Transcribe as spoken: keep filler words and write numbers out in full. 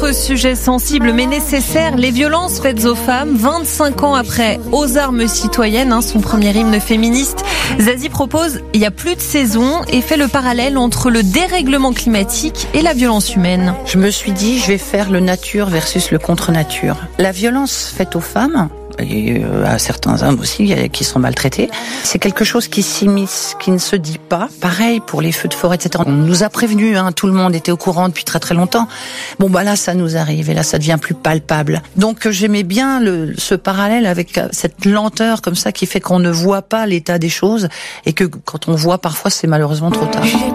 Autre sujet sensible mais nécessaire, les violences faites aux femmes. vingt-cinq ans après Aux armes citoyennes, hein, son premier hymne féministe, Zazie propose « Il n'y a plus de saison » et fait le parallèle entre le dérèglement climatique et la violence humaine. Je me suis dit, je vais faire le nature versus le contre-nature. La violence faite aux femmes, et à certains hommes aussi qui sont maltraités, c'est quelque chose qui s'immisce, qui ne se dit pas. Pareil pour les feux de forêt, et cetera. On nous a prévenus, hein, tout le monde était au courant depuis très très longtemps. Bon bah là ça nous arrive et là ça devient plus palpable. Donc j'aimais bien le, ce parallèle avec cette lenteur comme ça qui fait qu'on ne voit pas l'état des choses et que quand on voit parfois c'est malheureusement trop tard.